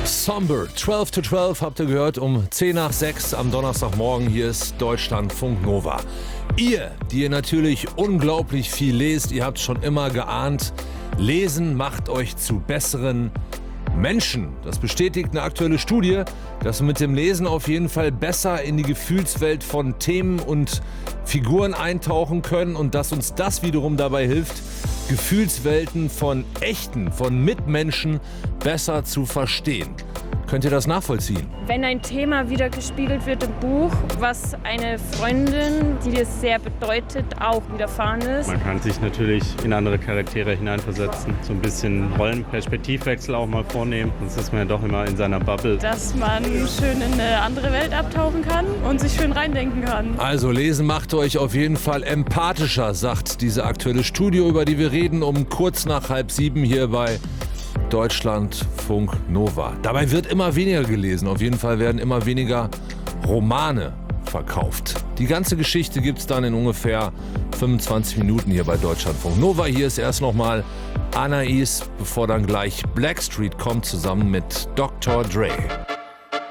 Somber, 12 to 12 habt ihr gehört, um 10 nach 6 am Donnerstagmorgen. Hier ist Deutschlandfunk Nova. Ihr, die ihr natürlich unglaublich viel lest, ihr habt schon immer geahnt, Lesen macht euch zu besseren Menschen. Das bestätigt eine aktuelle Studie, dass wir mit dem Lesen auf jeden Fall besser in die Gefühlswelt von Themen und Figuren eintauchen können und dass uns das wiederum dabei hilft, Gefühlswelten von Mitmenschen besser zu verstehen. Könnt ihr das nachvollziehen? Wenn ein Thema wieder gespiegelt wird im Buch, was eine Freundin, die dir sehr bedeutet, auch widerfahren ist. Man kann sich natürlich in andere Charaktere hineinversetzen, so ein bisschen Rollenperspektivwechsel auch mal vornehmen. Sonst ist man ja doch immer in seiner Bubble. Dass man schön in eine andere Welt abtauchen kann und sich schön reindenken kann. Also Lesen macht euch auf jeden Fall empathischer, sagt diese aktuelle Studie, über die wir reden, um kurz nach 6:30 hier bei Deutschlandfunk Nova. Dabei wird immer weniger gelesen. Auf jeden Fall werden immer weniger Romane verkauft. Die ganze Geschichte gibt's dann in ungefähr 25 Minuten hier bei Deutschlandfunk Nova. Hier ist erst nochmal Anais, bevor dann gleich Blackstreet kommt, zusammen mit Dr. Dre.